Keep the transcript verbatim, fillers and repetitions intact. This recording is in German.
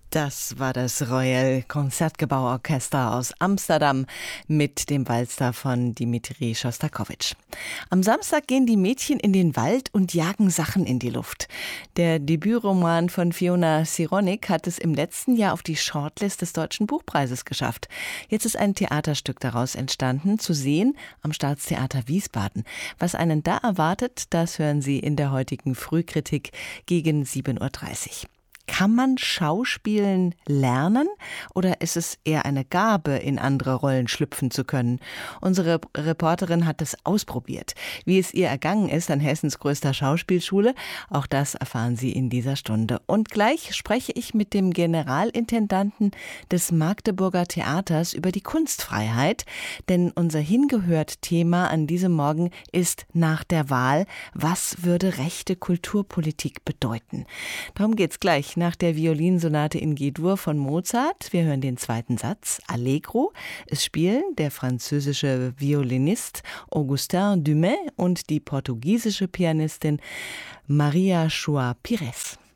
Das war das Royal Concertgebouw-Orchester aus Amsterdam mit dem Walzer von Dmitri Schostakowitsch. Am Samstag gehen die Mädchen in den Wald und jagen Sachen in die Luft. Der Debütroman von Fiona Syronik hat es im letzten Jahr auf die Shortlist des Deutschen Buchpreises geschafft. Jetzt ist ein Theaterstück daraus entstanden, zu sehen am Staatstheater Wiesbaden. Was einen da erwartet, das hören Sie in der heutigen Frühkritik gegen sieben Uhr dreißig. Kann man Schauspielen lernen oder ist es eher eine Gabe, in andere Rollen schlüpfen zu können? Unsere Reporterin hat es ausprobiert. Wie es ihr ergangen ist an Hessens größter Schauspielschule, auch das erfahren Sie in dieser Stunde. Und gleich spreche ich mit dem Generalintendanten des Magdeburger Theaters über die Kunstfreiheit, denn unser Hingehört-Thema an diesem Morgen ist nach der Wahl, was würde rechte Kulturpolitik bedeuten? Darum geht's gleich nach der Violinsonate in G-Dur von Mozart. Wir hören den zweiten Satz, Allegro. Es spielen der französische Violinist Augustin Dumay und die portugiesische Pianistin Maria João Pires.